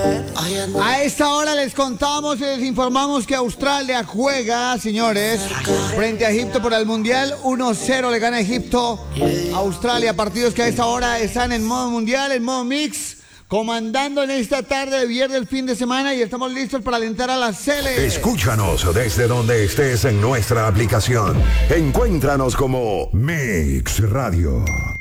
A esta hora les contamos y les informamos que Australia juega, señores, frente a Egipto por el Mundial. 1-0 le gana Egipto a Australia. Partidos que a esta hora están en modo mundial, en modo mix, comandando en esta tarde de viernes, el fin de semana, y estamos listos para alentar a la Sele. Escúchanos desde donde estés en nuestra aplicación. Encuéntranos como Mix Radio.